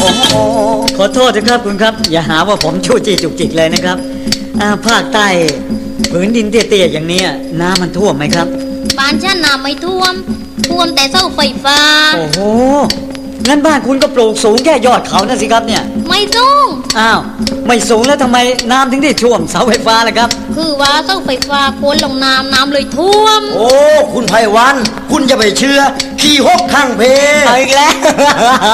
โอ้โหขอโทษนะครับคุณครับอย่าหาว่าผมชู้จี้จุกจิกเลยนะครับภาคใต้ผืนดินเตี้ยๆอย่างนี้น้ำมันท่วมไหมครับบ้านฉันน้ำไม่ท่วมแต่เสาไฟฟ้าโอ้โหงั้นบ้านคุณก็ปลูกสูงแค่ยอดเขานะสิครับเนี่ยไม่สูงอ้าวไม่สูงแล้วทำไมน้ำถึงได้ท่วมเสาไฟฟ้าล่ะครับคือว่าเสาไฟฟ้าโคนลงน้ำเลยท่วมโอ้คุณไพวันคุณจะไปเชื่อขี้หกข้างเพเอาอีกแล้ว